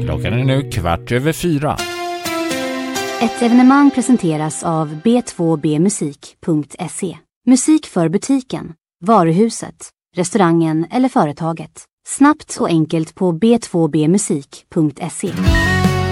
Klockan är nu 4:15. Ett evenemang presenteras av b2bmusik.se. Musik för butiken, varuhuset, restaurangen eller företaget. Snabbt och enkelt på b2bmusik.se.